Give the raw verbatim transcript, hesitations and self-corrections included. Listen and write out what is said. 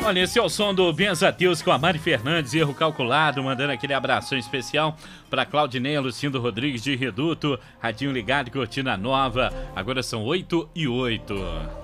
Olha, esse é o som do Benza Deus com a Mari Fernandes, erro calculado, mandando aquele abração especial para Claudineia Lucindo Rodrigues de Reduto, radinho ligado, cortina nova. Agora são oito e oito.